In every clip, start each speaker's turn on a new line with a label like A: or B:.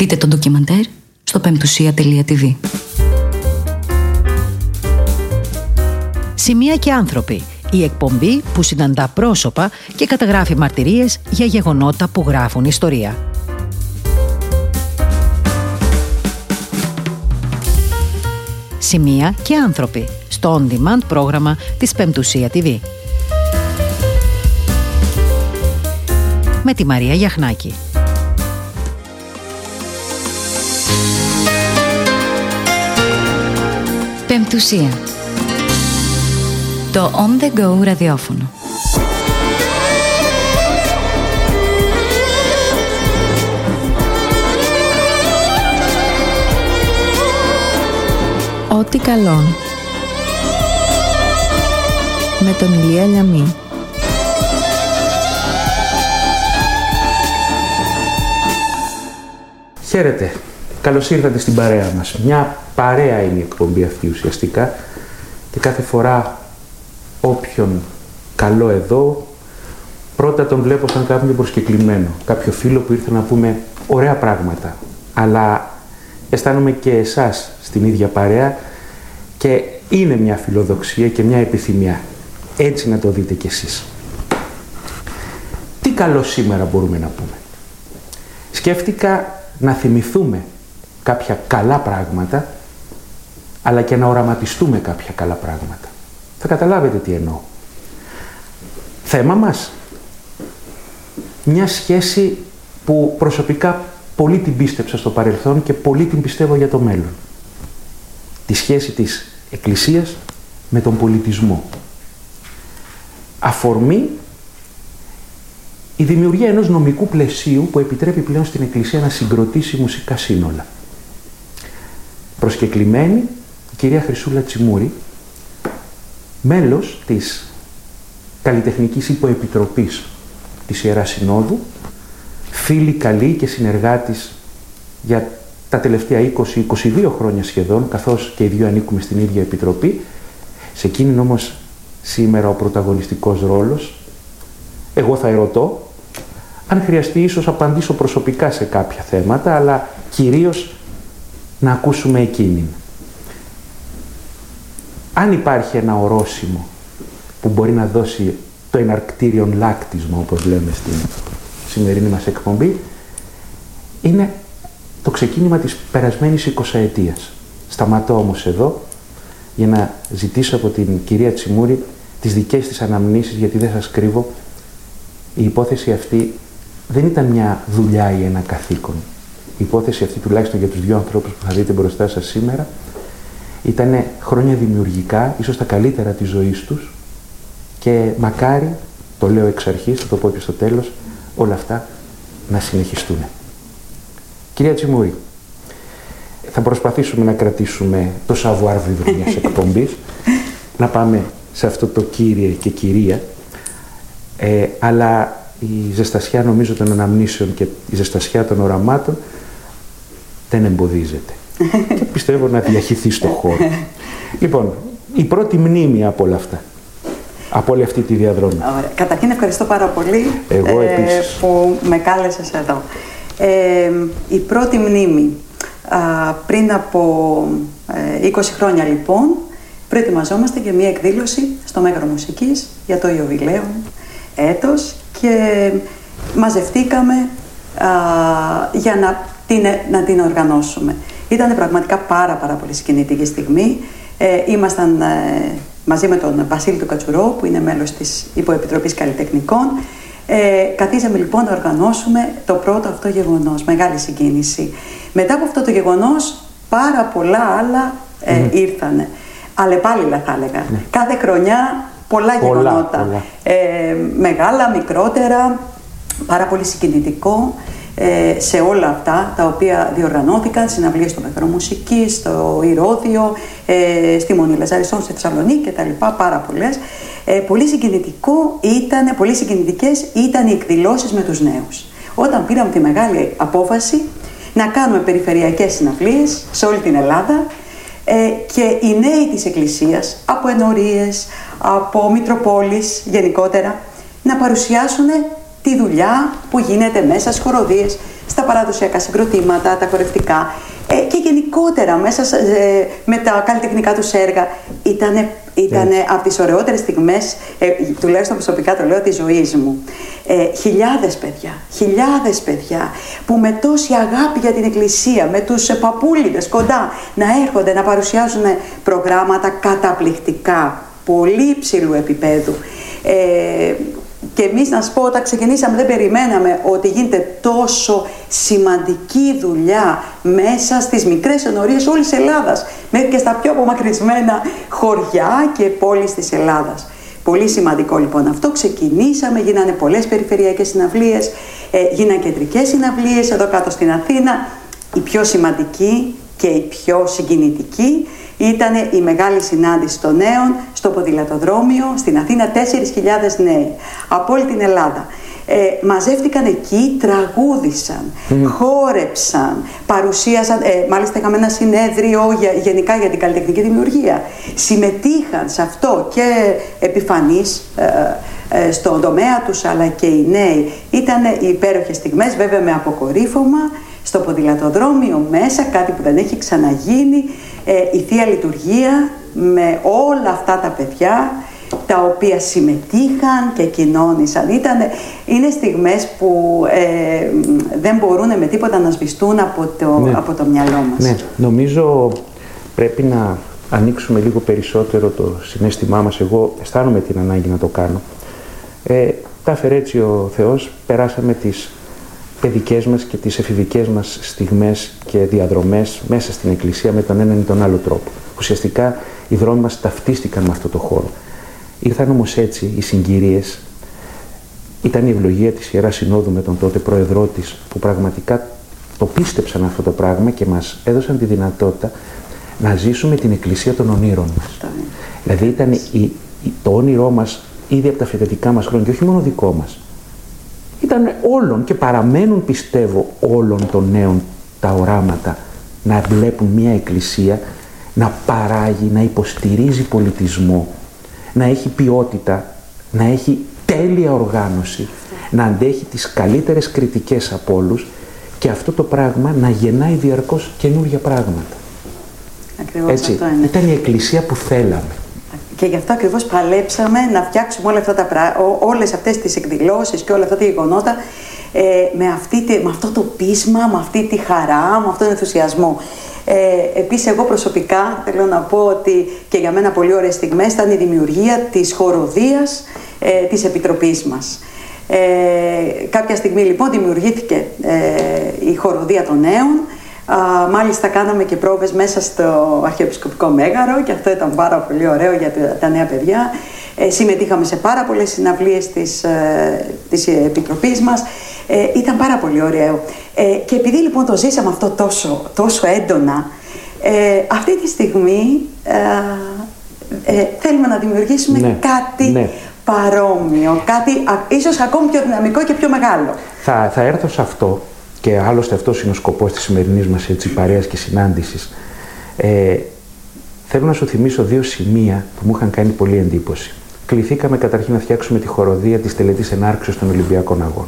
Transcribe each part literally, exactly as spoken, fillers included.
A: Δείτε το ντοκιμαντέρ στο πεμπτουσία τελεία τι βι.
B: Σημεία και άνθρωποι. Η εκπομπή που συναντά πρόσωπα και καταγράφει μαρτυρίες για γεγονότα που γράφουν ιστορία. Σημεία και άνθρωποι. Στο on-demand πρόγραμμα της Πεμπτουσία τι βι. Με τη Μαρία Γιαχνάκη.
A: Πεμπτουσία. Το on the go ραδιόφωνο.
C: Ό,τι καλόν. Με τον Ηλία Λιαμή.
D: Χαίρετε. Καλώς ήρθατε στην παρέα μας. Μια παρέα είναι η εκπομπή αυτή ουσιαστικά και κάθε φορά όποιον καλώ εδώ, πρώτα τον βλέπω σαν κάποιον προσκεκλημένο, κάποιο φίλο που ήρθε να πούμε ωραία πράγματα, αλλά αισθάνομαι και εσάς στην ίδια παρέα και είναι μια φιλοδοξία και μια επιθυμία. Έτσι να το δείτε κι εσείς. Τι καλό σήμερα μπορούμε να πούμε. Σκέφτηκα να θυμηθούμε κάποια καλά πράγματα, αλλά και να οραματιστούμε κάποια καλά πράγματα. Θα καταλάβετε τι εννοώ. Θέμα μας. Μια σχέση που προσωπικά πολύ την πίστεψα στο παρελθόν και πολύ την πιστεύω για το μέλλον. Τη σχέση της Εκκλησίας με τον πολιτισμό. Αφορμή η δημιουργία ενός νομικού πλαισίου που επιτρέπει πλέον στην Εκκλησία να συγκροτήσει μουσικά σύνολα. Προσκεκλημένη η κυρία Χρυσούλα Τσιμούρη, μέλος της Καλλιτεχνικής Υποεπιτροπής της Ιεράς Συνόδου, φίλη καλή και συνεργάτης για τα τελευταία είκοσι με είκοσι δύο χρόνια σχεδόν, καθώς και οι δύο ανήκουμε στην ίδια επιτροπή. Σε εκείνην όμως σήμερα ο πρωταγωνιστικός ρόλος. Εγώ θα ερωτώ, αν χρειαστεί ίσως απαντήσω προσωπικά σε κάποια θέματα, αλλά κυρίως να ακούσουμε εκείνην. Αν υπάρχει ένα ορόσημο που μπορεί να δώσει το εναρκτήριον λάκτισμα, όπως λέμε στην σημερινή μας εκπομπή, είναι το ξεκίνημα της περασμένης εικοσαετίας. Σταματώ όμως εδώ για να ζητήσω από την κυρία Τσιμούρη τις δικές της αναμνήσεις, γιατί δεν σας κρύβω, η υπόθεση αυτή δεν ήταν μια δουλειά ή ένα καθήκον. Η υπόθεση αυτή, τουλάχιστον για τους δύο ανθρώπους που θα δείτε μπροστά σας σήμερα, ήταν χρόνια δημιουργικά, ίσως τα καλύτερα της ζωής τους, και μακάρι, το λέω εξ αρχής, θα το πω και στο τέλος, όλα αυτά να συνεχιστούν. Κυρία Τσιμούρη, θα προσπαθήσουμε να κρατήσουμε το savoir vivre μιας εκπομπής, να πάμε σε αυτό το κύριε και κυρία, ε, αλλά η ζεστασιά νομίζω των αναμνήσεων και η ζεστασιά των οραμάτων δεν εμποδίζεται. Και πιστεύω να διαχυθεί στο χώρο. Λοιπόν, η πρώτη μνήμη από όλα αυτά, από όλη αυτή τη διαδρομή.
E: Ωραία. Καταρχήν ευχαριστώ πάρα πολύ
D: Εγώ
E: ε, που με κάλεσες εδώ. Ε, η πρώτη μνήμη, α, πριν από ε, είκοσι χρόνια λοιπόν, προετοιμαζόμαστε για μια εκδήλωση στο Μέγαρο Μουσικής για το Ιωβιλέο έτος και μαζευτήκαμε α, για να την, να την οργανώσουμε. Ήταν πραγματικά πάρα πάρα πολύ συγκινητική στιγμή. Ε, ήμασταν ε, μαζί με τον Βασίλη του Κατσουρό, που είναι μέλος της Υποεπιτροπής Καλλιτεχνικών. Ε, καθίσαμε λοιπόν να οργανώσουμε το πρώτο αυτό γεγονός, μεγάλη συγκίνηση. Μετά από αυτό το γεγονός, πάρα πολλά άλλα ε, mm. ήρθανε. Αλλεπάλληλα θα έλεγα. Mm. Κάθε χρονιά πολλά, πολλά γεγονότα. Πολλά. Ε, μεγάλα, μικρότερα, πάρα πολύ συγκινητικό. Ε, σε όλα αυτά τα οποία διοργανώθηκαν, συναυλίες στο Μέγαρο Μουσικής, στο Ηρώδειο, ε, στη Μονή Λαζαριστών, στη Θεσσαλονίκη κτλ. Πάρα πολλές. Ε, πολύ, συγκινητικό ήταν, πολύ συγκινητικές ήταν οι εκδηλώσεις με τους νέους. Όταν πήραμε τη μεγάλη απόφαση να κάνουμε περιφερειακές συναυλίες σε όλη την Ελλάδα, ε, και οι νέοι της Εκκλησίας, από ενορίες, από Μητροπόλεις γενικότερα, να παρουσιάσουν τη δουλειά που γίνεται μέσα στις χοροδίες, στα παραδοσιακά συγκροτήματα, τα χορευτικά ε, και γενικότερα μέσα σε, ε, με τα καλλιτεχνικά τους έργα. Ήτανε, ήτανε yeah. από τις ωραιότερες στιγμές, ε, τουλάχιστον προσωπικά το λέω, της ζωής μου. Ε, χιλιάδες παιδιά, χιλιάδες παιδιά που με τόση αγάπη για την Εκκλησία, με τους ε, παππούλιδες κοντά, να έρχονται να παρουσιάζουν προγράμματα καταπληκτικά, πολύ υψηλού επίπεδου. Ε, Και εμείς, να σου πω, όταν ξεκινήσαμε δεν περιμέναμε ότι γίνεται τόσο σημαντική δουλειά μέσα στις μικρές ενορίες όλης της Ελλάδας, μέχρι και στα πιο απομακρυσμένα χωριά και πόλεις της Ελλάδας. Πολύ σημαντικό λοιπόν αυτό. Ξεκινήσαμε, γίνανε πολλές περιφερειακές συναυλίες, ε, γίνανε κεντρικές συναυλίες εδώ κάτω στην Αθήνα. Η πιο σημαντική και η πιο συγκινητική ήταν η μεγάλη συνάντηση των νέων στο ποδηλατοδρόμιο στην Αθήνα, τέσσερις χιλιάδες νέοι από όλη την Ελλάδα. Ε, μαζεύτηκαν εκεί, τραγούδησαν, mm. χόρεψαν, παρουσίασαν, ε, μάλιστα είχαμε ένα συνέδριο για, γενικά για την καλλιτεχνική δημιουργία. Συμμετείχαν σε αυτό και επιφανείς ε, ε, στον τομέα τους, αλλά και οι νέοι. Ήταν υπέροχες στιγμές, βέβαια με αποκορύφωμα στο ποδηλατοδρόμιο μέσα, κάτι που δεν έχει ξαναγίνει, ε, η Θεία Λειτουργία με όλα αυτά τα παιδιά τα οποία συμμετείχαν και κοινώνησαν. Ήτανε, είναι στιγμές που ε, δεν μπορούν με τίποτα να σβηστούν από το, ναι. από το μυαλό μας.
D: Ναι, νομίζω πρέπει να ανοίξουμε λίγο περισσότερο το συναίσθημά μας. Εγώ αισθάνομαι την ανάγκη να το κάνω. Ε, τα έφερε έτσι ο Θεός, περάσαμε τις παιδικές μας και τις εφηβικές μας στιγμές και διαδρομές μέσα στην Εκκλησία με τον έναν ή τον άλλο τρόπο. Ουσιαστικά οι δρόμοι μας ταυτίστηκαν με αυτό το χώρο. Ήρθαν όμως έτσι οι συγκυρίες, ήταν η ευλογία της Ιεράς Συνόδου με τον τότε πρόεδρό της, που πραγματικά το πίστεψαν αυτό το πράγμα και μας έδωσαν τη δυνατότητα να ζήσουμε την Εκκλησία των ονείρων μας. Δηλαδή ήταν η, η, το όνειρό μας ήδη από τα φοιτητικά μας χρόνια και όχι μόνο δικό μας. Ήταν όλων και παραμένουν, πιστεύω, όλων των νέων τα οράματα να βλέπουν μια Εκκλησία να παράγει, να υποστηρίζει πολιτισμό, να έχει ποιότητα, να έχει τέλεια οργάνωση, να αντέχει τις καλύτερες κριτικές από όλους και αυτό το πράγμα να γεννάει διαρκώς καινούργια πράγματα.
E: Ακριβώς
D: Έτσι,
E: αυτό είναι.
D: Ήταν η Εκκλησία που θέλαμε.
E: Και γι' αυτό ακριβώς παλέψαμε να φτιάξουμε όλα αυτά τα πρά... όλες αυτές τις εκδηλώσεις και όλα αυτά τα γεγονότα ε, με, αυτή, με αυτό το πείσμα, με αυτή τη χαρά, με αυτόν τον ενθουσιασμό. Ε, επίσης, εγώ προσωπικά θέλω να πω ότι και για μένα πολύ ωραίες στιγμές ήταν η δημιουργία της χοροδίας ε, της Επιτροπής μας. Ε, κάποια στιγμή λοιπόν δημιουργήθηκε ε, η χοροδία των νέων. Α, μάλιστα κάναμε και πρόβες μέσα στο Αρχιεπισκοπικό Μέγαρο και αυτό ήταν πάρα πολύ ωραίο για τα, τα νέα παιδιά. Ε, συμμετείχαμε σε πάρα πολλές συναυλίες της, ε, της Επιτροπής μας. Ε, ήταν πάρα πολύ ωραίο. Ε, και επειδή λοιπόν το ζήσαμε αυτό τόσο, τόσο έντονα, ε, αυτή τη στιγμή ε, ε, θέλουμε να δημιουργήσουμε ναι, κάτι ναι. παρόμοιο, κάτι α, ίσως ακόμη πιο δυναμικό και πιο μεγάλο.
D: Θα, θα έρθω σε αυτό. Και άλλωστε αυτός είναι ο σκοπός της σημερινής μας έτσι, παρέας και συνάντησης. Ε, θέλω να σου θυμίσω δύο σημεία που μου είχαν κάνει πολύ εντύπωση. Κληθήκαμε καταρχήν να φτιάξουμε τη χοροδία της τελετής ενάρξεως των Ολυμπιακών Αγώνων.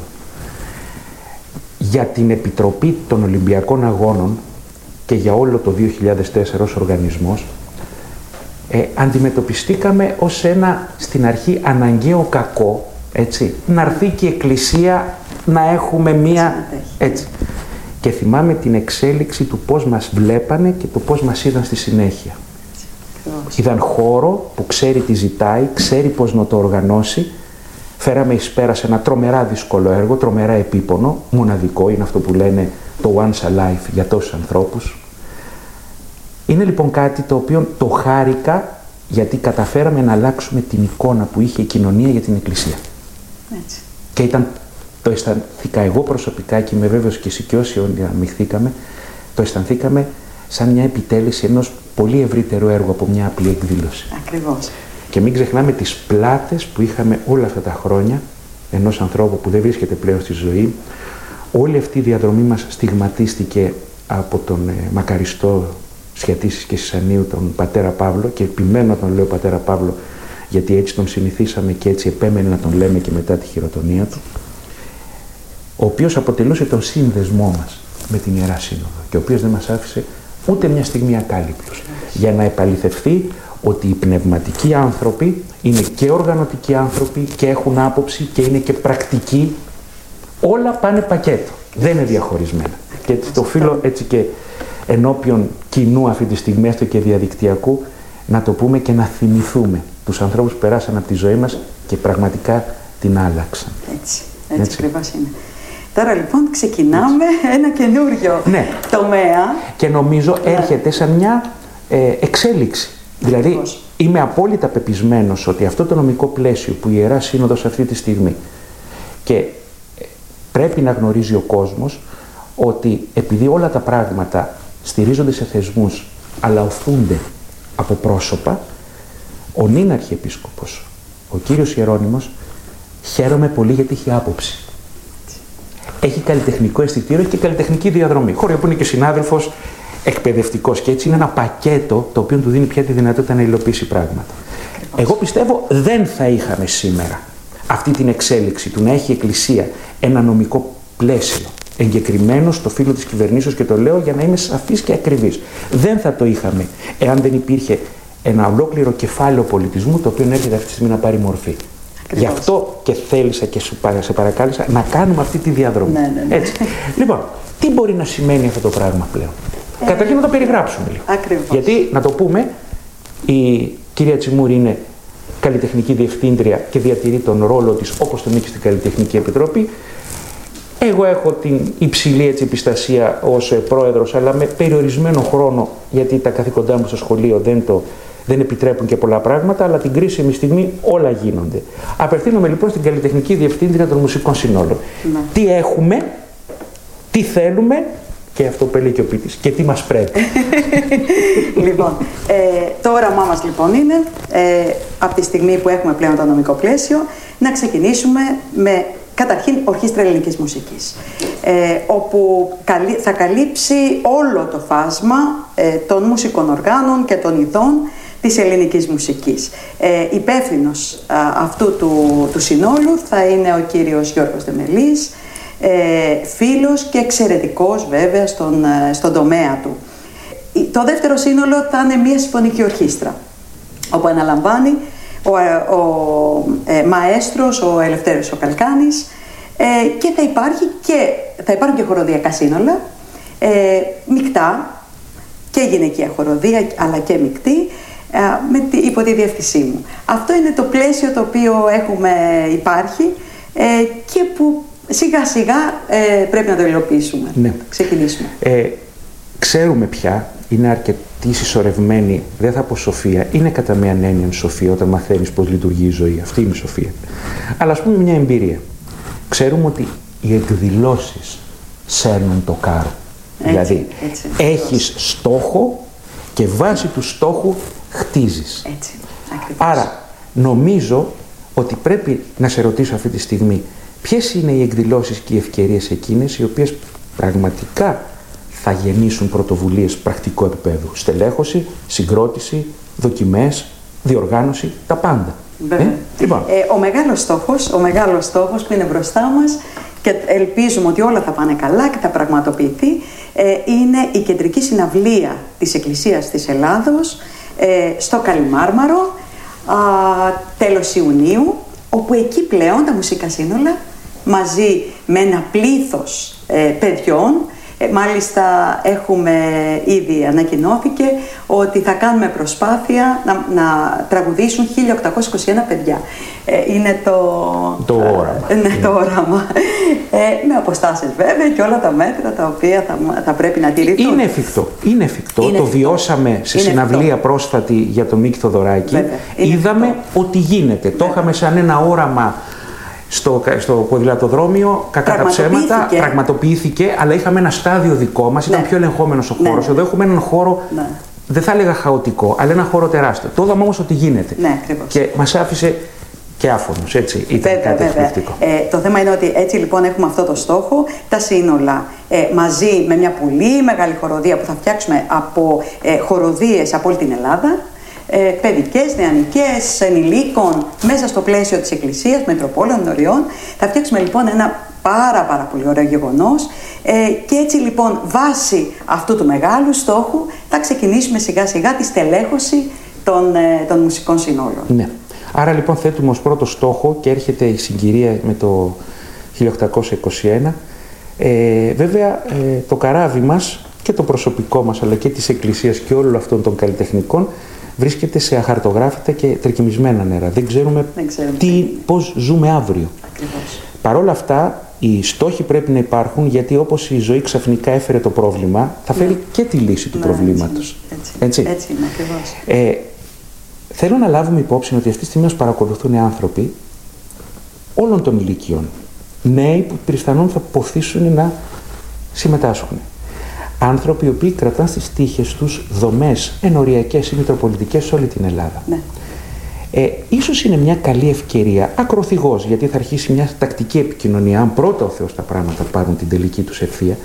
D: Για την Επιτροπή των Ολυμπιακών Αγώνων και για όλο το δύο χιλιάδες τέσσερα ως οργανισμός, ε, αντιμετωπιστήκαμε ως ένα στην αρχή αναγκαίο κακό, έτσι, να έρθει και η Εκκλησία να έχουμε μία έτσι. Και θυμάμαι την εξέλιξη του πώς μας βλέπανε και το πώς μας είδαν στη συνέχεια. Έτσι. Είδαν χώρο που ξέρει τι ζητάει, ξέρει πώς να το οργανώσει. Φέραμε εις πέρα σε ένα τρομερά δύσκολο έργο, τρομερά επίπονο, μοναδικό, είναι αυτό που λένε το once a life για τόσους ανθρώπους. Είναι λοιπόν κάτι το οποίο το χάρηκα γιατί καταφέραμε να αλλάξουμε την εικόνα που είχε η κοινωνία για την Εκκλησία.
E: Έτσι.
D: Και ήταν το αισθανθήκα εγώ προσωπικά και είμαι βέβαιος και εσύ και όσοι όλοι αμειχθήκαμε, το αισθανθήκαμε σαν μια επιτέλεση ενός πολύ ευρύτερου έργου από μια απλή εκδήλωση.
E: Ακριβώς.
D: Και μην ξεχνάμε τις πλάτες που είχαμε όλα αυτά τα χρόνια ενός ανθρώπου που δεν βρίσκεται πλέον στη ζωή. Όλη αυτή η διαδρομή μας στιγματίστηκε από τον ε, μακαριστό Σχετήσης και Σισανίου, τον πατέρα Παύλο, και επιμένω να τον λέω πατέρα Παύλο γιατί έτσι τον συνηθίσαμε και έτσι επέμενε να τον λέμε και μετά τη χειροτονία του. ο οποίος αποτελούσε τον σύνδεσμό μας με την Ιερά Σύνοδο και ο οποίος δεν μας άφησε ούτε μια στιγμή ακάλυπτος, για να επαληθευθεί ότι οι πνευματικοί άνθρωποι είναι και οργανωτικοί άνθρωποι και έχουν άποψη και είναι και πρακτικοί. Όλα πάνε πακέτο, δεν είναι διαχωρισμένα. Και το οφείλω έτσι και ενώπιον κοινού αυτή τη στιγμή, έστω και διαδικτυακού, να το πούμε και να θυμηθούμε τους ανθρώπους που περάσαν από τη ζωή μας και πραγματικά την άλλαξαν.
E: Έτσι, έτσι, έτσι. Ακριβώς είναι. Τώρα λοιπόν ξεκινάμε έτσι. Ένα καινούριο ναι. τομέα.
D: Και νομίζω ναι. έρχεται σαν μια ε, εξέλιξη. Δηλαδή Ακριβώς. είμαι απόλυτα πεπισμένος ότι αυτό το νομικό πλαίσιο που η Ιερά Σύνοδος αυτή τη στιγμή, και πρέπει να γνωρίζει ο κόσμος ότι επειδή όλα τα πράγματα στηρίζονται σε θεσμούς αλλά οθούνται από πρόσωπα, ο νυν Αρχιεπίσκοπος, ο κύριος Ιερώνυμος, χαίρομαι πολύ γιατί έχει άποψη. Έχει καλλιτεχνικό αισθητήριο και καλλιτεχνική διαδρομή. Χωρίς που είναι και συνάδελφος εκπαιδευτικός και έτσι είναι ένα πακέτο το οποίο του δίνει πια τη δυνατότητα να υλοποιήσει πράγματα. Εγώ πιστεύω δεν θα είχαμε σήμερα αυτή την εξέλιξη του να έχει η Εκκλησία ένα νομικό πλαίσιο εγκεκριμένο στο φύλλο της κυβερνήσεως, και το λέω για να είμαι σαφής και ακριβής. Δεν θα το είχαμε εάν δεν υπήρχε ένα ολόκληρο κεφάλαιο πολιτισμού το οποίο έρχεται αυτή τη στιγμή να πάρει μορφή. Ακριβώς. Γι' αυτό και θέλησα και σου σε παρακάλεσα να κάνουμε αυτή τη διαδρομή. Ναι, ναι, ναι. Έτσι. Λοιπόν, τι μπορεί να σημαίνει αυτό το πράγμα πλέον? Ε, Καταρχήν να το περιγράψουμε λίγο.
E: Ακριβώς.
D: Γιατί, να το πούμε, η κυρία Τσιμούρη είναι καλλιτεχνική διευθύντρια και διατηρεί τον ρόλο της όπως τον είχε στην Καλλιτεχνική Επιτροπή. Εγώ έχω την υψηλή έτσι, επιστασία ως πρόεδρος, αλλά με περιορισμένο χρόνο, γιατί τα καθήκοντά μου στο σχολείο δεν, το, δεν επιτρέπουν και πολλά πράγματα, αλλά την κρίσιμη στιγμή όλα γίνονται. Απευθύνομαι λοιπόν στην Καλλιτεχνική Διευθύντρια των Μουσικών Συνόλων. Ναι. Τι έχουμε, τι θέλουμε, και αυτό που έλεγε και ο ποιητής, και τι μας πρέπει.
E: Λοιπόν, ε, το όραμά μας λοιπόν είναι, ε, από τη στιγμή που έχουμε πλέον το νομικό πλαίσιο, να ξεκινήσουμε με καταρχήν ορχήστρα ελληνικής μουσικής, ε, όπου θα καλύψει όλο το φάσμα ε, των μουσικών οργάνων και των ειδών της ελληνικής μουσικής. Ε, υπεύθυνος α, αυτού του, του συνόλου θα είναι ο κύριος Γιώργος Δεμελής, ε, φίλος και εξαιρετικός βέβαια στον, στον τομέα του. Το δεύτερο σύνολο θα είναι μια συμφωνική ορχήστρα, όπου αναλαμβάνει ο, ο ε, μαέστρος, ο Ελευθέριος ο Καλκάνης, ε, και θα, υπάρχει και θα υπάρχουν και χοροδιακά σύνολα, ε, μεικτά και γυναικεία χοροδία αλλά και μεικτή, ε, με τη, υπό τη διεύθυνσή μου. Αυτό είναι το πλαίσιο το οποίο έχουμε υπάρχει ε, και που σιγά σιγά ε, πρέπει να το υλοποιήσουμε.
D: Ναι.
E: Ξεκινήσουμε.
D: Ε, ξέρουμε πια, είναι αρκετή συσσωρευμένη, δεν θα πω σοφία, είναι κατά μία έννοια σοφία όταν μαθαίνεις πώς λειτουργεί η ζωή. Αυτή είναι η σοφία. Αλλά ας πούμε μια εμπειρία. Ξέρουμε ότι οι εκδηλώσεις σέρνουν το κάρο. Έτσι, δηλαδή, έτσι, έχεις στόχο και βάσει του στόχου χτίζεις.
E: Έτσι,
D: άρα, νομίζω ότι πρέπει να σε ρωτήσω αυτή τη στιγμή ποιες είναι οι εκδηλώσεις και οι ευκαιρίες εκείνες οι οποίες πραγματικά θα γεννήσουν πρωτοβουλίες πρακτικού επίπεδου. Στελέχωση, συγκρότηση, δοκιμές, διοργάνωση, τα πάντα.
E: Ε? Λοιπόν. Ε, ο μεγάλος στόχος, ο μεγάλος στόχος που είναι μπροστά μας και ελπίζουμε ότι όλα θα πάνε καλά και θα πραγματοποιηθεί, ε, είναι η κεντρική συναυλία της Εκκλησίας της Ελλάδος ε, στο Καλιμάρμαρο, α, τέλος Ιουνίου, όπου εκεί πλέον τα μουσικά σύνολα μαζί με ένα πλήθος ε, παιδιών, Ε, μάλιστα έχουμε ήδη ανακοινώθηκε ότι θα κάνουμε προσπάθεια να, να τραγουδήσουν χίλια οκτακόσια είκοσι ένα παιδιά. Ε, είναι το,
D: το όραμα.
E: Ε, ναι, το όραμα. Ε, με αποστάσεις βέβαια και όλα τα μέτρα τα οποία θα, θα πρέπει να τηρηθούν.
D: Είναι εφικτό. Είναι εφικτό.
E: Είναι
D: το
E: εφικτό.
D: Βιώσαμε σε είναι συναυλία εφικτό. Πρόσφατη για τον Μίκη Θοδωράκη. Είδαμε εφικτό. Ότι γίνεται. Βέβαια. Το είχαμε σαν ένα όραμα στο, στο ποδηλατοδρόμιο, κακά τα ψέματα, πραγματοποιήθηκε, αλλά είχαμε ένα στάδιο δικό μας, ήταν ναι. πιο ελεγχόμενος ο χώρος. Ναι. Εδώ έχουμε έναν χώρο, ναι. δεν θα έλεγα χαοτικό, αλλά ένα χώρο τεράστιο. Το είδαμε όμως ότι γίνεται.
E: Ναι,
D: και μας άφησε και άφωνος, έτσι, ήταν
E: βέβαια,
D: κάτι
E: βέβαια.
D: εκπληκτικό.
E: Ε, το θέμα είναι ότι έτσι λοιπόν έχουμε αυτό το στόχο, τα σύνολα ε, μαζί με μια πολύ μεγάλη χοροδία που θα φτιάξουμε από ε, χοροδίες από όλη την Ελλάδα, Ε, παιδικές, νεανικές, ενηλίκων, μέσα στο πλαίσιο της Εκκλησίας, Μετροπόλεων, Νοριών. Θα φτιάξουμε λοιπόν ένα πάρα πάρα πολύ ωραίο γεγονός. Ε, και έτσι λοιπόν βάσει αυτού του μεγάλου στόχου θα ξεκινήσουμε σιγά σιγά τη στελέχωση των, ε, των μουσικών συνόλων.
D: Ναι. Άρα λοιπόν θέτουμε ως πρώτο στόχο και έρχεται η συγκυρία με το χίλια οκτακόσια είκοσι ένα. Ε, βέβαια ε, το καράβι μας και το προσωπικό μας αλλά και της Εκκλησίας και όλων αυτών των καλλιτεχνικών βρίσκεται σε αχαρτογράφητα και τρικυμισμένα νερά. Δεν ξέρουμε,
E: Δεν ξέρουμε
D: τι, πώς ζούμε αύριο.
E: Ακριβώς.
D: Παρ' όλα αυτά, οι στόχοι πρέπει να υπάρχουν, γιατί όπως η ζωή ξαφνικά έφερε το πρόβλημα, θα φέρει ναι. και τη λύση του ναι, προβλήματος.
E: Έτσι,
D: έτσι.
E: έτσι. έτσι είναι ακριβώς.
D: Ε, θέλω να λάβουμε υπόψη ότι αυτή τη στιγμή μας παρακολουθούν άνθρωποι όλων των ηλικιών. Νέοι που πιθανόν θα ποθήσουν να συμμετάσχουν. Άνθρωποι οι οποίοι κρατάνε στις τύχες τους δομές ενοριακές ή μητροπολιτικές σε όλη την Ελλάδα.
E: Ναι.
D: Ε, ίσως είναι μια καλή ευκαιρία, ακροθυγός, γιατί θα αρχίσει μια τακτική επικοινωνία, αν πρώτα ο Θεός τα πράγματα πάρουν την τελική τους ευθεία.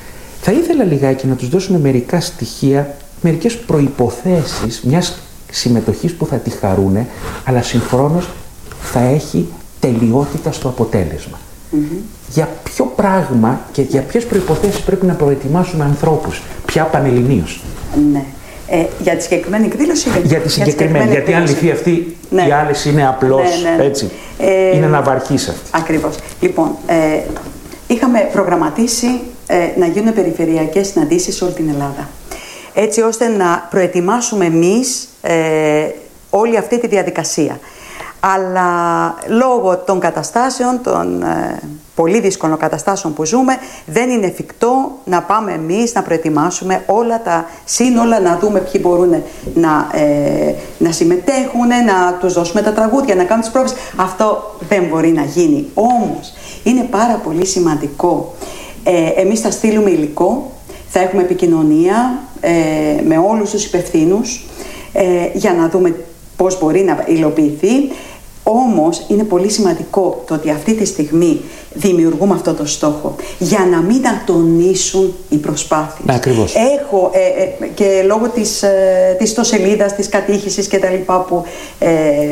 D: Θα ήθελα λιγάκι να τους δώσουμε μερικά στοιχεία, μερικές προϋποθέσεις μιας συμμετοχής που θα τη χαρούνε, αλλά συγχρόνως θα έχει τελειότητα στο αποτέλεσμα. Mm-hmm. Για ποιο πράγμα και για ποιες προϋποθέσεις πρέπει να προετοιμάσουμε ανθρώπους, πια πανελληνίως.
E: Ναι. Ε, για τη συγκεκριμένη εκδήλωση.
D: Για, για τη συγκεκριμένη, για γιατί αν λυθεί αυτή, ναι. οι άλλες είναι απλώς, ναι, ναι, ναι. έτσι. Ε, είναι ναυαρχής αυτή.
E: Ακριβώς. Λοιπόν, ε, είχαμε προγραμματίσει ε, να γίνουν περιφερειακές συναντήσεις σε όλη την Ελλάδα. Έτσι ώστε να προετοιμάσουμε εμείς ε, όλη αυτή τη διαδικασία. Αλλά λόγω των καταστάσεων, των ε, πολύ δύσκολων καταστάσεων που ζούμε, δεν είναι εφικτό να πάμε εμείς να προετοιμάσουμε όλα τα σύνολα, να δούμε ποιοι μπορούν να, ε, να συμμετέχουν, να τους δώσουμε τα τραγούδια, να κάνουν τις πρόβες. Αυτό δεν μπορεί να γίνει. Όμως, είναι πάρα πολύ σημαντικό. Ε, εμείς θα στείλουμε υλικό, θα έχουμε επικοινωνία ε, με όλους τους υπευθύνους ε, για να δούμε πώς μπορεί να υλοποιηθεί. Όμως είναι πολύ σημαντικό το ότι αυτή τη στιγμή δημιουργούμε αυτό το στόχο για να μην ατονίσουν οι προσπάθειες.
D: Ακριβώς.
E: Έχω ε, ε, και λόγω της, ε, της ιστοσελίδας, της κατήχησης και τα λοιπά που ε,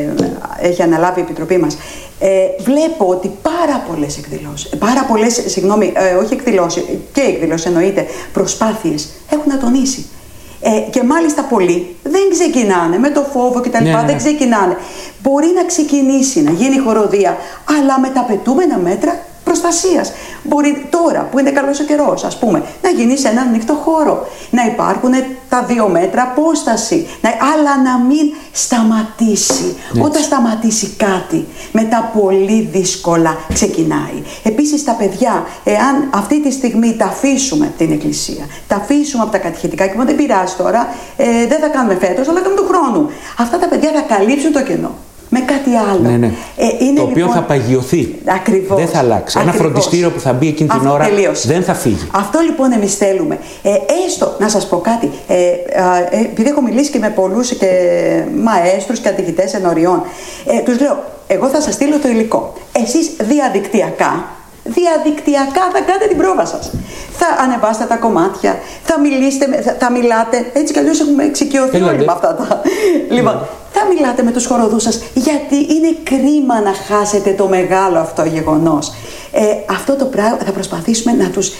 E: έχει αναλάβει η Επιτροπή μας, ε, βλέπω ότι πάρα πολλές εκδηλώσεις, πάρα πολλές, συγγνώμη, ε, όχι εκδηλώσεις, και εκδηλώσεις εννοείται, προσπάθειες έχουν ατονίσει. Ε, και μάλιστα πολλοί δεν ξεκινάνε με το φόβο κτλ. Ναι, ναι, ναι. Δεν ξεκινάνε. Μπορεί να ξεκινήσει, να γίνει χοροδία, αλλά με τα απαιτούμενα μέτρα προστασίας. Μπορεί τώρα που είναι καλός ο καιρός, ας πούμε, να γίνει σε έναν ανοιχτό χώρο, να υπάρχουν τα δύο μέτρα απόσταση, να, αλλά να μην σταματήσει. Έτσι. Όταν σταματήσει κάτι, μετά πολύ δύσκολα ξεκινάει. Επίσης τα παιδιά, εάν αυτή τη στιγμή τα αφήσουμε την εκκλησία, τα αφήσουμε από τα κατηχητικά και δεν πειράζει τώρα, ε, δεν θα κάνουμε φέτος, αλλά κάνουμε του χρόνου. Αυτά τα παιδιά θα καλύψουν το κενό. Με κάτι άλλο.
D: Ναι, ναι.
E: Ε, είναι,
D: το οποίο
E: λοιπόν, θα
D: παγιωθεί.
E: Ακριβώς.
D: Δεν θα αλλάξει.
E: Ακριβώς.
D: Ένα φροντιστήριο που θα μπει εκείνη την
E: Αυτό
D: ώρα
E: τελείωσε.
D: δεν θα φύγει.
E: Αυτό λοιπόν εμείς θέλουμε. Ε, έστω, να σας πω κάτι, ε, ε, επειδή έχω μιλήσει και με πολλούς και μαέστρους και καθηγητές ενωριών, ε, τους λέω, εγώ θα σας στείλω το υλικό. Εσείς διαδικτυακά, διαδικτυακά θα κάνετε την πρόβα σας. Θα ανεβάσετε τα κομμάτια, θα μιλήσετε, θα, θα μιλάτε, έτσι κι αλλιώς έχουμε εξοικειωθεί όλοι με αυτά τα... Λοιπόν, θα μιλάτε με τους χοροδούς σας, γιατί είναι κρίμα να χάσετε το μεγάλο αυτό γεγονός. Ε, αυτό το πράγμα θα προσπαθήσουμε να τους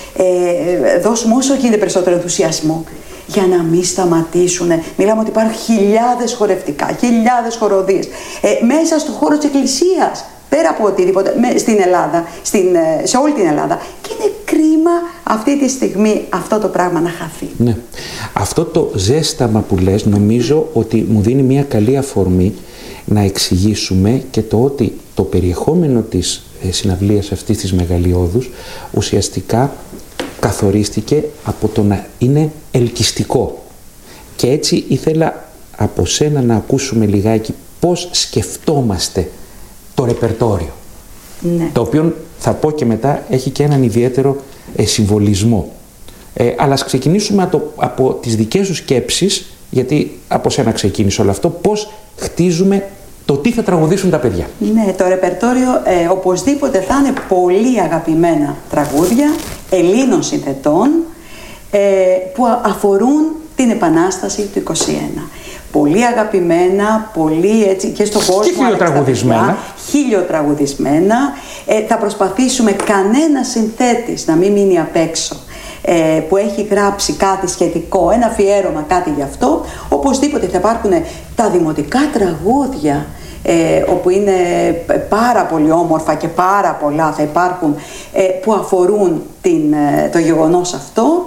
E: ε, δώσουμε όσο γίνεται περισσότερο ενθουσιασμό, για να μην σταματήσουν. Μιλάμε ότι υπάρχουν χιλιάδες χορευτικά, χιλιάδες χοροδίες ε, μέσα στον χώρο της εκκλησίας. Πέρα από οτιδήποτε, στην Ελλάδα, στην, σε όλη την Ελλάδα. Και είναι κρίμα αυτή τη στιγμή αυτό το πράγμα να χαθεί.
D: Ναι. Αυτό το ζέσταμα που λες νομίζω ότι μου δίνει μια καλή αφορμή να εξηγήσουμε και το ότι το περιεχόμενο της συναυλίας αυτής της μεγαλειώδους ουσιαστικά καθορίστηκε από το να είναι ελκυστικό. Και έτσι ήθελα από σένα να ακούσουμε λιγάκι πώς σκεφτόμαστε το ρεπερτόριο, ναι. το οποίο θα πω και μετά έχει και έναν ιδιαίτερο ε, συμβολισμό. Ε, αλλά ας ξεκινήσουμε από, από τις δικές σου σκέψεις, γιατί από σένα ξεκίνησε όλο αυτό, πώς χτίζουμε το τι θα τραγουδήσουν τα παιδιά.
E: Ναι, το ρεπερτόριο ε, οπωσδήποτε θα είναι πολύ αγαπημένα τραγούδια Ελλήνων συνθετών ε, που αφορούν την Επανάσταση του είκοσι ένα. Πολύ αγαπημένα, πολύ έτσι και στον κόσμο.
D: Χίλιοτραγουδισμένα.
E: Χίλιοτραγουδισμένα. Ε, θα προσπαθήσουμε κανένα συνθέτης να μην μείνει απ' έξω, ε, που έχει γράψει κάτι σχετικό, ένα αφιέρωμα, κάτι γι' αυτό. Οπωσδήποτε θα υπάρχουν τα δημοτικά τραγούδια, ε, όπου είναι πάρα πολύ όμορφα και πάρα πολλά θα υπάρχουν, ε, που αφορούν την, ε, το γεγονός αυτό.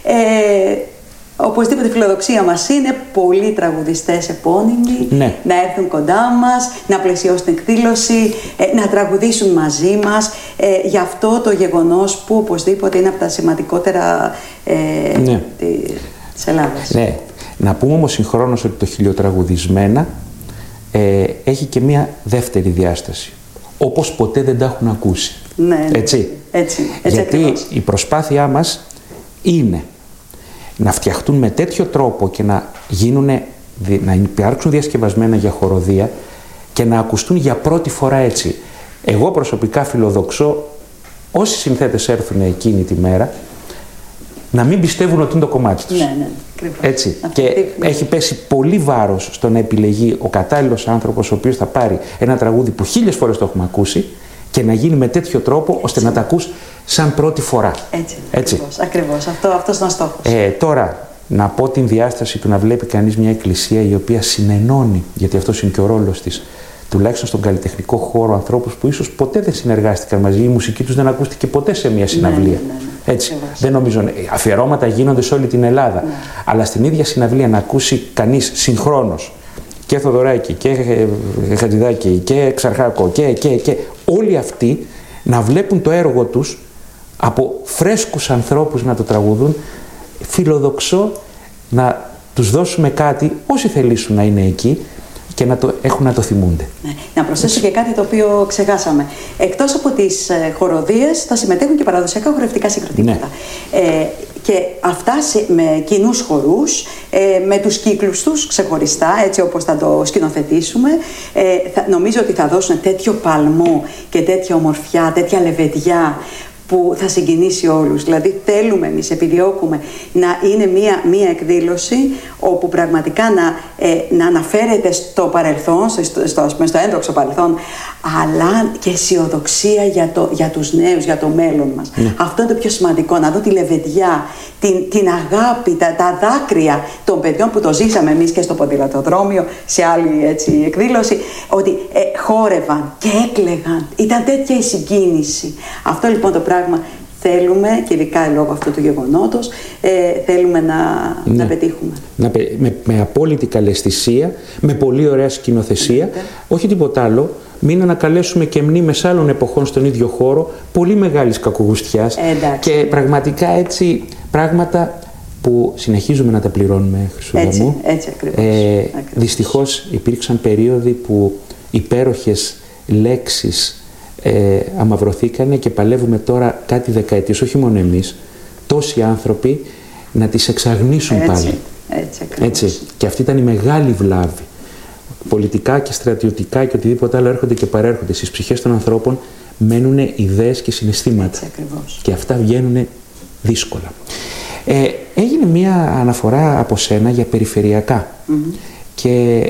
E: Ε, Οπωσδήποτε η φιλοδοξία μας είναι πολλοί τραγουδιστές επώνυμοι, ναι, να έρθουν κοντά μας, να πλαισιώσουν την εκδήλωση, να τραγουδήσουν μαζί μας ε, για αυτό το γεγονός που οπωσδήποτε είναι από τα σημαντικότερα ε, ναι. της Ελλάδας. Ναι.
D: Να πούμε όμως συγχρόνως ότι το χιλιοτραγουδισμένα ε, έχει και μία δεύτερη διάσταση, όπως ποτέ δεν τα έχουν ακούσει.
E: Ναι,
D: έτσι.
E: Έτσι, έτσι
D: Γιατί
E: ακριβώς.
D: η προσπάθειά μας είναι να φτιαχτούν με τέτοιο τρόπο και να, γίνουν, να υπάρξουν διασκευασμένα για χοροδία και να ακουστούν για πρώτη φορά έτσι. Εγώ προσωπικά φιλοδοξώ όσοι συνθέτες έρθουν εκείνη τη μέρα να μην πιστεύουν ότι είναι το κομμάτι τους.
E: Ναι, ναι, ακριβώς.
D: Έτσι.
E: Αυτή
D: και
E: τη...
D: έχει πέσει πολύ βάρος στο να επιλεγεί ο κατάλληλος άνθρωπος ο οποίος θα πάρει ένα τραγούδι που χίλιες φορές το έχουμε ακούσει και να γίνει με τέτοιο τρόπο ώστε έτσι να τα ακούς σαν πρώτη φορά.
E: Έτσι,
D: έτσι.
E: Ακριβώς, ακριβώς. Αυτό, αυτός είναι ο στόχος.
D: Ε, τώρα, να πω την διάσταση του να βλέπει κανείς μια εκκλησία η οποία συνενώνει, γιατί αυτός είναι και ο ρόλος της, τουλάχιστον στον καλλιτεχνικό χώρο, ανθρώπους που ίσως ποτέ δεν συνεργάστηκαν μαζί, η μουσική τους δεν ακούστηκε ποτέ σε μια συναυλία. Ναι, ναι, ναι. Έτσι. Ακριβώς. Δεν νομίζω, αφιερώματα γίνονται σε όλη την Ελλάδα, ναι, αλλά στην ίδια συναυλία να ακούσει κανείς συγχρόνως και Θοδωράκη και Χατζηδάκη και Ξαρχάκο και, και, και όλοι αυτοί να βλέπουν το έργο τους από φρέσκους ανθρώπους να το τραγουδούν, φιλοδοξώ να τους δώσουμε κάτι όσοι θελήσουν να είναι εκεί και να το έχουν να το θυμούνται. Ναι.
E: Να προσθέσω και κάτι το οποίο ξεχάσαμε. Εκτός από τις ε, χοροδίες θα συμμετέχουν και παραδοσιακά χορευτικά συγκροτήματα. Ναι. Ε, και αυτά σε, με κοινούς χορούς, ε, με τους κύκλους τους ξεχωριστά, έτσι όπως θα το σκηνοθετήσουμε. Ε, θα, νομίζω ότι θα δώσουν τέτοιο παλμό και τέτοια ομορφιά, τέτοια λεβεδιά που θα συγκινήσει όλους. Δηλαδή θέλουμε εμείς, επιδιώκουμε να είναι μία, μία εκδήλωση όπου πραγματικά να, ε, να αναφέρεται στο παρελθόν, στο, στο, στο έντοξο παρελθόν, αλλά και αισιοδοξία για, το, για τους νέους, για το μέλλον μας. Mm. Αυτό είναι το πιο σημαντικό, να δω τη λεβεδιά, την, την αγάπη, τα, τα δάκρυα των παιδιών που το ζήσαμε εμείς και στο ποδηλατοδρόμιο, σε άλλη έτσι, εκδήλωση, ότι ε, χόρευαν και έκλαιγαν. Ήταν τέτοια η συγκίνηση. Αυτό λοιπόν το πράγμα θέλουμε, και ειδικά λόγω αυτού του γεγονότος, ε, θέλουμε να, ναι. να πετύχουμε. Να,
D: με, με απόλυτη καλαισθησία, με πολύ ωραία σκηνοθεσία, ναι. όχι τίποτα άλλο. Μην ανακαλέσουμε και μνήμες άλλων εποχών στον ίδιο χώρο, πολύ μεγάλης κακογουστιάς ε, και πραγματικά έτσι πράγματα που συνεχίζουμε να τα πληρώνουμε, Χρυσούλα μου.
E: Έτσι, ακριβώς.
D: Ε,
E: ακριβώς.
D: Δυστυχώς υπήρξαν περίοδοι που υπέροχες λέξεις ε, αμαυρωθήκανε και παλεύουμε τώρα κάτι δεκαετίες, όχι μόνο εμείς, τόσοι άνθρωποι να τις εξαγνίσουν
E: έτσι,
D: πάλι.
E: Έτσι, ακριβώς.
D: Έτσι. Και αυτή ήταν η μεγάλη βλάβη. Πολιτικά και στρατιωτικά και οτιδήποτε άλλο έρχονται και παρέρχονται. Στις ψυχές των ανθρώπων μένουν ιδέες και συναισθήματα. Και αυτά βγαίνουν δύσκολα. Ε, έγινε μία αναφορά από σένα για περιφερειακά. Mm-hmm. Και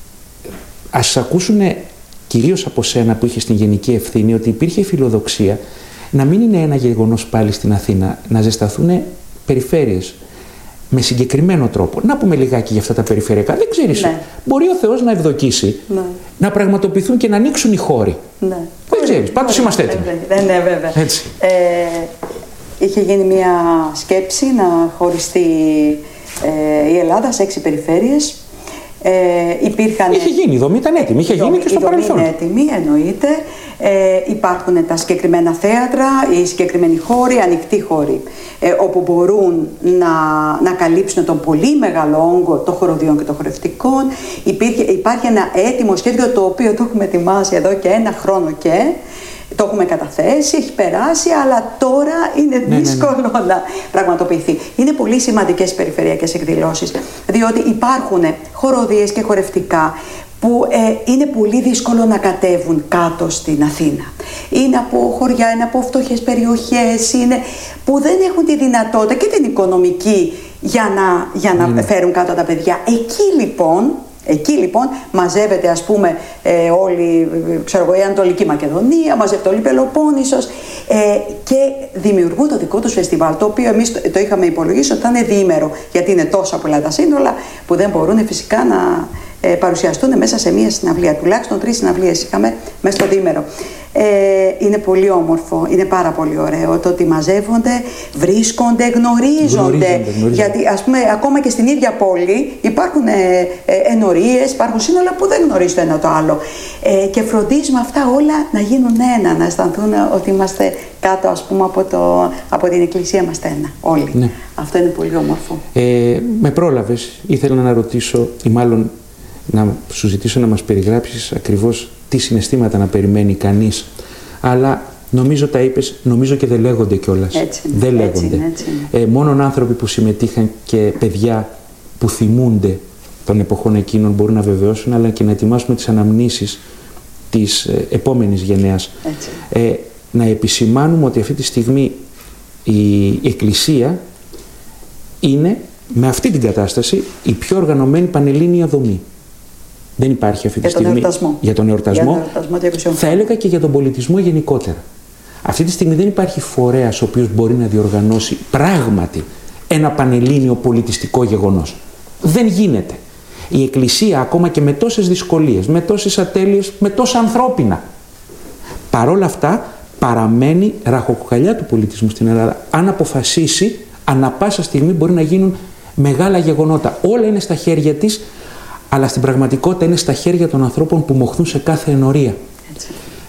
D: ας ακούσουν κυρίως από σένα που είχε την γενική ευθύνη ότι υπήρχε η φιλοδοξία να μην είναι ένα γεγονός πάλι στην Αθήνα, να ζεσταθούν περιφέρειες. Με συγκεκριμένο τρόπο. Να πούμε λιγάκι για αυτά τα περιφερειακά. Δεν ξέρεις. Ναι. Μπορεί ο Θεός να ευδοκίσει, ναι. να πραγματοποιηθούν και να ανοίξουν οι χώροι. Ναι. Δεν ξέρεις. Πάντως είμαστε έτοιμοι.
E: Ναι, ναι, βέβαια.
D: Έτσι.
E: Ε, είχε γίνει μια σκέψη να χωριστεί ε, η Ελλάδα σε έξι περιφέρειες. Ε, υπήρχαν...
D: Είχε γίνει, η δομή ήταν έτοιμη. Είχε γίνει και στο παρελθόν.
E: Η δομή είναι έτοιμη, εννοείται. Ε, υπάρχουν τα συγκεκριμένα θέατρα, οι συγκεκριμένοι χώροι, ανοιχτοί χώροι, ε, όπου μπορούν να, να καλύψουν τον πολύ μεγάλο όγκο των χοροδιών και των χορευτικών. Υπήρχε, υπάρχει ένα έτοιμο σχέδιο το οποίο το έχουμε ετοιμάσει εδώ και ένα χρόνο και το έχουμε καταθέσει, έχει περάσει, αλλά τώρα είναι ναι, δύσκολο ναι, ναι. να πραγματοποιηθεί. Είναι πολύ σημαντικές περιφερειακές εκδηλώσεις, διότι υπάρχουν χοροδίες και χορευτικά που ε, είναι πολύ δύσκολο να κατέβουν κάτω στην Αθήνα. Είναι από χωριά, είναι από φτωχές περιοχές, είναι που δεν έχουν τη δυνατότητα και την οικονομική για να, για να mm. φέρουν κάτω τα παιδιά. Εκεί λοιπόν, Εκεί λοιπόν μαζεύεται, ας πούμε, ε, όλη, ξέρω εγώ, η Ανατολική Μακεδονία, μαζεύεται όλη η Πελοπόννησος ε, και δημιουργούν το δικό τους φεστιβάλ, το οποίο εμείς το, το είχαμε υπολογίσει ότι θα είναι διήμερο, γιατί είναι τόσα πολλά τα σύνολα που δεν μπορούν φυσικά να ε, παρουσιαστούν μέσα σε μία συναυλία. Τουλάχιστον τρεις συναυλίες είχαμε μέσα στο διήμερο. Ε, είναι πολύ όμορφο, είναι πάρα πολύ ωραίο το ότι μαζεύονται, βρίσκονται, γνωρίζονται, γνωρίζονται, γνωρίζονται. Γιατί ας πούμε ακόμα και στην ίδια πόλη υπάρχουν ε, ε, ενορίες, υπάρχουν σύνολα που δεν γνωρίζουν το ένα το άλλο ε, και φροντίζουμε αυτά όλα να γίνουν ένα, να αισθανθούν ότι είμαστε κάτω, ας πούμε, από, το, από την εκκλησία, είμαστε ένα όλοι. Ναι. Αυτό είναι πολύ όμορφο.
D: Ε, με πρόλαβες, ήθελα να ρωτήσω ή μάλλον να σου ζητήσω να μας περιγράψεις ακριβώς τι συναισθήματα να περιμένει κανείς. Αλλά νομίζω τα είπες, νομίζω και δεν λέγονται κιόλας.
E: Έτσι είναι,
D: δεν
E: έτσι
D: λέγονται.
E: Είναι, έτσι είναι.
D: Ε, μόνον άνθρωποι που συμμετείχαν και παιδιά που θυμούνται των εποχών εκείνων μπορούν να βεβαιώσουν, αλλά και να ετοιμάσουμε τις αναμνήσεις της ε, επόμενης γενναίας. Ε, να επισημάνουμε ότι αυτή τη στιγμή η Εκκλησία είναι με αυτή την κατάσταση η πιο οργανωμένη πανελλήνια δομή. Δεν υπάρχει αυτή τη στιγμή
E: εορτασμό.
D: για τον εορτασμό,
E: για τον εορτασμό
D: θα έλεγα και για τον πολιτισμό γενικότερα. Αυτή τη στιγμή δεν υπάρχει φορέας ο οποίος μπορεί να διοργανώσει πράγματι ένα πανελλήνιο πολιτιστικό γεγονός. Δεν γίνεται. Η Εκκλησία, ακόμα και με τόσες δυσκολίες, με τόσες ατέλειες, με τόσα ανθρώπινα, παρόλα αυτά παραμένει ραχοκοκαλιά του πολιτισμού στην Ελλάδα. Αν αποφασίσει, ανά πάσα στιγμή μπορεί να γίνουν μεγάλα γεγονότα. Όλα είναι στα χέρια της, αλλά στην πραγματικότητα είναι στα χέρια των ανθρώπων που μοχθούν σε κάθε ενορία. Έτσι.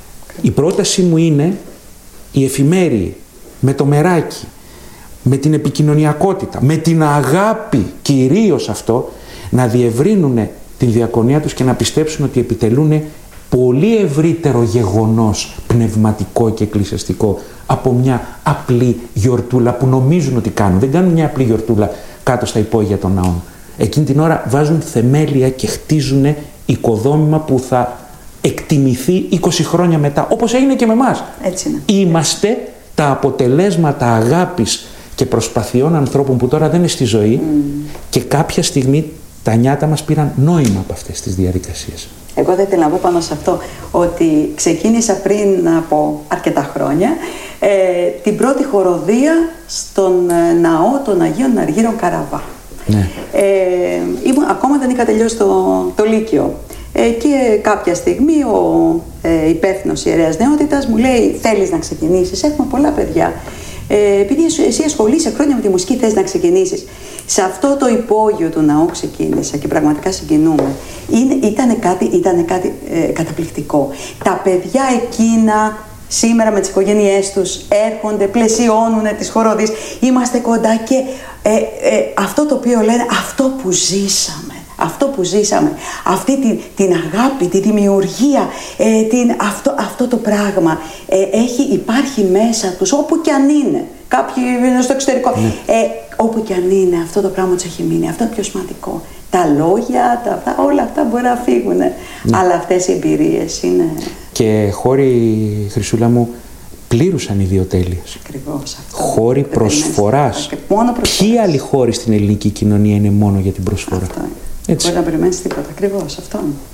D: Η πρόταση μου είναι οι εφημέριοι, με το μεράκι, με την επικοινωνιακότητα, με την αγάπη κυρίως αυτό, να διευρύνουν την διακονία τους και να πιστέψουν ότι επιτελούν πολύ ευρύτερο γεγονός πνευματικό και εκκλησιαστικό από μια απλή γιορτούλα που νομίζουν ότι κάνουν. Δεν κάνουν μια απλή γιορτούλα κάτω στα υπόγεια των ναών. Εκείνη την ώρα βάζουν θεμέλια και χτίζουν οικοδόμημα που θα εκτιμηθεί είκοσι χρόνια μετά, όπως έγινε και με εμάς.
E: Έτσι είναι.
D: Είμαστε τα αποτελέσματα αγάπης και προσπαθειών ανθρώπων που τώρα δεν είναι στη ζωή mm. και κάποια στιγμή τα νιάτα μας πήραν νόημα από αυτές τις διαδικασίες.
E: Εγώ δεν ήθελα να πω πάνω σε αυτό ότι ξεκίνησα πριν από αρκετά χρόνια ε, την πρώτη χοροδία στον ναό των Αγίων Αργύρων Καραβά. Ναι. Ε, ήμουν, ακόμα δεν είχα τελειώσει το, το Λύκειο ε, και κάποια στιγμή ο ε, υπεύθυνος ιερέας νεότητας μου λέει θέλεις να ξεκινήσεις, έχουμε πολλά παιδιά. Ε, επειδή εσύ ασχολείσαι χρόνια με τη μουσική, θες να ξεκινήσεις. Σε αυτό το υπόγειο του ναού ξεκίνησα και πραγματικά συγκινούμε. Ήταν κάτι, ήτανε κάτι ε, καταπληκτικό. Τα παιδιά εκείνα σήμερα με τις οικογένειές τους έρχονται, πλαισιώνουν τις χοροδίες. Είμαστε κοντά και ε, ε, αυτό το οποίο λένε, αυτό που ζήσαμε. Αυτό που ζήσαμε, αυτή την, την αγάπη, τη δημιουργία, ε, την, αυτό, αυτό το πράγμα ε, έχει, υπάρχει μέσα τους όπου και αν είναι. Κάποιοι είναι στο εξωτερικό. Ναι. Ε, όπου και αν είναι, αυτό το πράγμα τους έχει μείνει. Αυτό είναι πιο σημαντικό. Τα λόγια, τα, τα, όλα αυτά μπορεί να φύγουν. Ναι. Αλλά αυτές οι εμπειρίες είναι... Και
D: χώροι, Χρυσούλα μου, πλήρους ανιδιοτέλειες.
E: Ακριβώς αυτό.
D: Χώροι προσφοράς. Ποιοι άλλοι χώροι στην ελληνική κοινωνία είναι μόνο για την προσφορά.
E: Αυτό είναι. Έτσι. Μπορεί να περιμένεις τίποτα. Ακριβώς αυτό.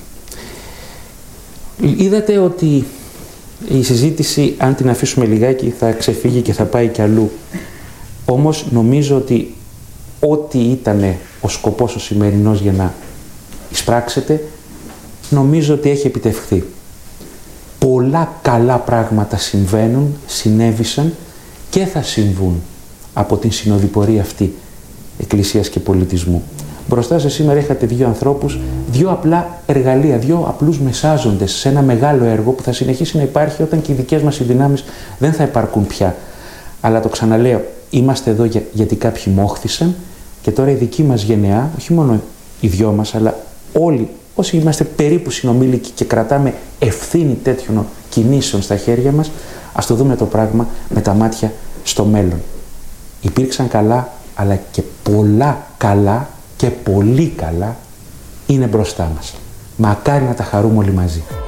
D: Είδατε ότι η συζήτηση, αν την αφήσουμε λιγάκι, θα ξεφύγει και θα πάει κι αλλού. Όμως νομίζω ότι ό,τι ήταν ο σκοπός ο σημερινός για να εισπράξετε, νομίζω ότι έχει επιτευχθεί. Πολλά καλά πράγματα συμβαίνουν, συνέβησαν και θα συμβούν από την συνοδοιπορία αυτή εκκλησίας και πολιτισμού. Μπροστά σας σήμερα είχατε δύο ανθρώπους, δύο απλά εργαλεία, δύο απλούς μεσάζοντες σε ένα μεγάλο έργο που θα συνεχίσει να υπάρχει όταν και οι δικές μας οι δυνάμεις δεν θα υπαρκούν πια. Αλλά το ξαναλέω, είμαστε εδώ για, γιατί κάποιοι μόχθησαν και τώρα η δική μας γενεά, όχι μόνο οι δυο μας, αλλά όλοι όσοι είμαστε περίπου συνομήλικοι και κρατάμε ευθύνη τέτοιων κινήσεων στα χέρια μας, ας το δούμε το πράγμα με τα μάτια στο μέλλον. Υπήρξαν καλά, αλλά και πολλά καλά και πολύ καλά είναι μπροστά μας. Μακάρι να τα χαρούμε όλοι μαζί.